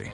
accuracy.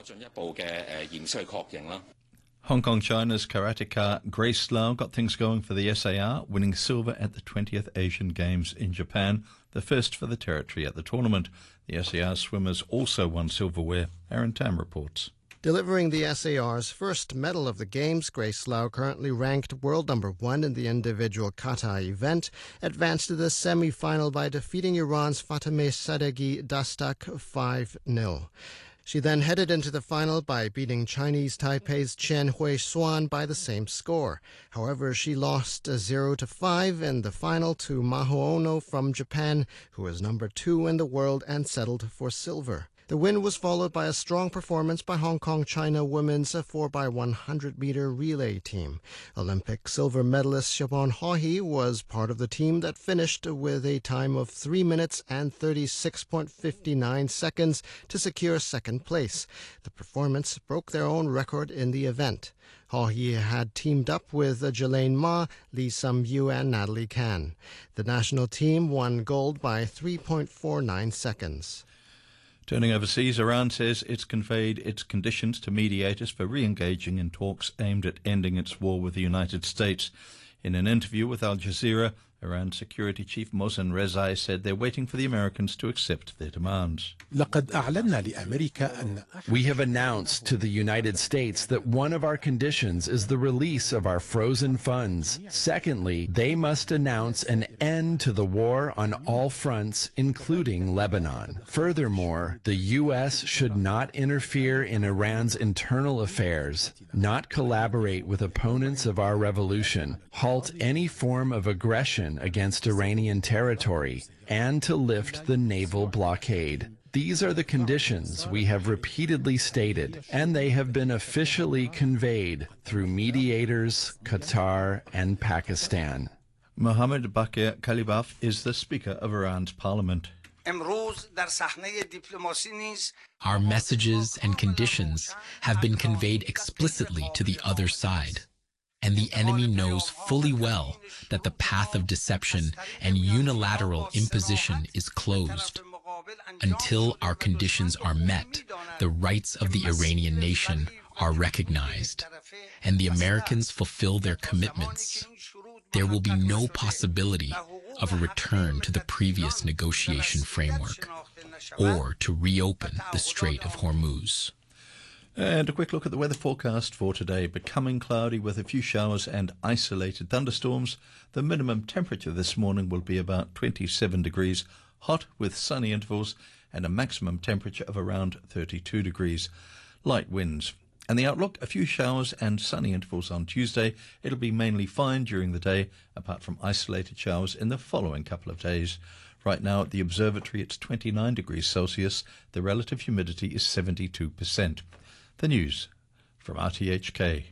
Hong Kong China's karateka Grace Lau got things going for the SAR, winning silver at the 20th Asian Games in Japan, the first for the territory at the tournament. The SAR swimmers also won silverware. Aaron Tam reports. Delivering the SAR's first medal of the Games, Grace Lau, currently ranked world number 1 in the individual kata event, advanced to the semi-final by defeating Iran's Fatemeh Sadeghi Dastak 5-0. She then headed into the final by beating Chinese Taipei's Chen Hui-Xuan by the same score. However, she lost 0-5 in the final to Maho Ono from Japan, who is number 2 in the world and settled for silver. The win was followed by a strong performance by Hong Kong-China women's 4x100-meter relay team. Olympic silver medalist Siobhan Haughey was part of the team that finished with a time of 3 minutes and 36.59 seconds to secure second place. The performance broke their own record in the event. Haughey had teamed up with Jelaine Ma, Lee Sum-yu, and Natalie Kan. The national team won gold by 3.49 seconds. Turning overseas, Iran says it's conveyed its conditions to mediators for re-engaging in talks aimed at ending its war with the United States. In an interview with Al Jazeera, Iran's security chief Mohsen Rezai said they're waiting for the Americans to accept their demands. We have announced to the United States that one of our conditions is the release of our frozen funds. Secondly, they must announce an end to the war on all fronts, including Lebanon. Furthermore, the U.S. should not interfere in Iran's internal affairs, not collaborate with opponents of our revolution, halt any form of aggression against Iranian territory, and to lift the naval blockade. These are the conditions we have repeatedly stated, and they have been officially conveyed through mediators, Qatar, and Pakistan. Mohammad Baqir Kalibaf is the Speaker of Iran's parliament. Our messages and conditions have been conveyed explicitly to the other side. And the enemy knows fully well that the path of deception and unilateral imposition is closed. Until our conditions are met, the rights of the Iranian nation are recognized, and the Americans fulfill their commitments. There will be no possibility of a return to the previous negotiation framework or to reopen the Strait of Hormuz. And a quick look at the weather forecast for today. Becoming cloudy with a few showers and isolated thunderstorms. The minimum temperature this morning will be about 27 degrees, hot with sunny intervals, and a maximum temperature of around 32 degrees. Light winds. And the outlook, a few showers and sunny intervals on Tuesday. It'll be mainly fine during the day, apart from isolated showers in the following couple of days. Right now at the observatory, it's 29 degrees Celsius. The relative humidity is 72%. The news from RTHK.